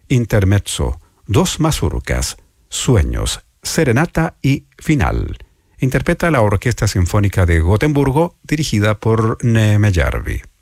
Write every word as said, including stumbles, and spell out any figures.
intermezzo, dos mazurcas, sueños, serenata y final. Interpreta la Orquesta Sinfónica de Gotemburgo, dirigida por Neeme Järvi.